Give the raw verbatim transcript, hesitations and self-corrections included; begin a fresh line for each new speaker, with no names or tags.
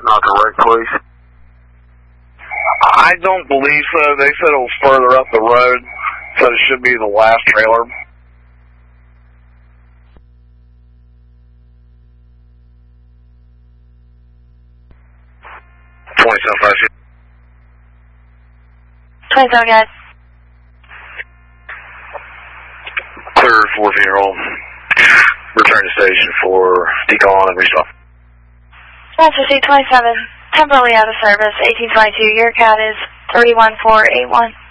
not correct, please?
I don't believe so. They said it was further up the road, so it should be the last trailer.
twenty-seven five six.
twenty-seven, guys.
Clear four funeral. Return to station for decon and restop.
Master C twenty-seven, temporarily out of service, eighteen twenty-two. Your cat is three one four eight one.